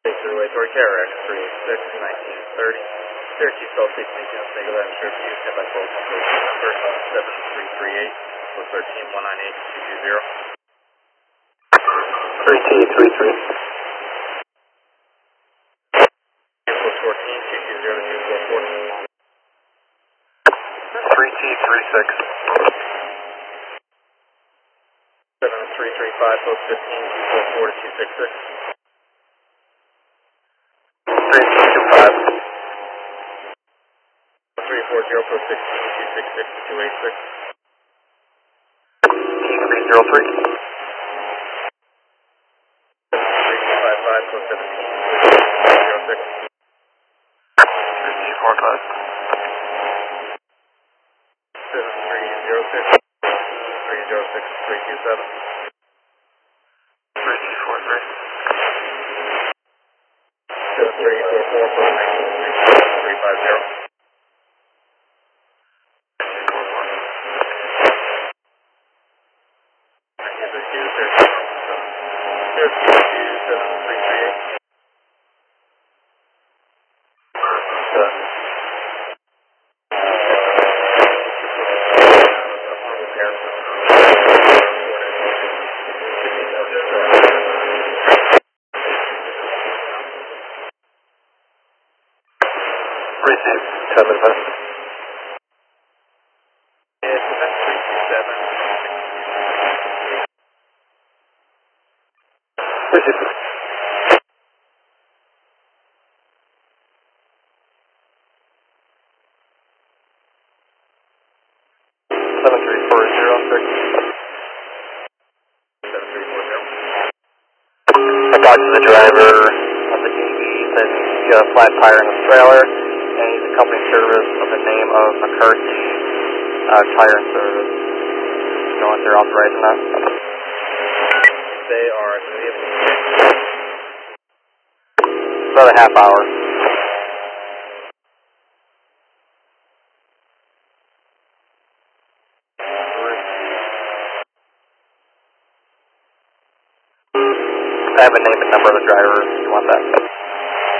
Thruway toward KRX 36-1930. Syracuse Call 6 Maintenance, Single Line Strip, stand by call number 7338, so 13-198-220. 3T33. Cancel 14-220-2440. 3T36. 7335, post 15-244-266. 3T25. 340, post 16-266-286. T303. 355, post 17-206. 3T45. 7306. 306-327. 3T43. 7344, post 19-350. I talked to the driver of the DV, said he's got a flat tire in his trailer, and he's a company service of the name of McCarthy Tire and Service. You know if they're authorizing that? They are About a half hour. I have a name and number of the driver if you want that.